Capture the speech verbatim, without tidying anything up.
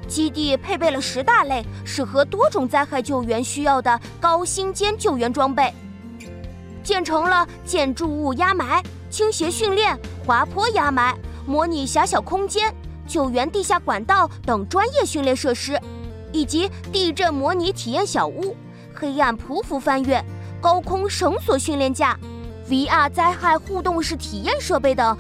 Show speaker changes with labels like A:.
A: 基地配备了十大类适合多种灾害救援需要的高精尖救援装备，建成了建筑物压埋、倾斜训练、滑坡压埋、模拟狭小空间、救援地下管道等专业训练设施，以及地震模拟体验小屋、黑暗匍匐翻越、高空绳索训练架、V R 灾害互动式体验设备等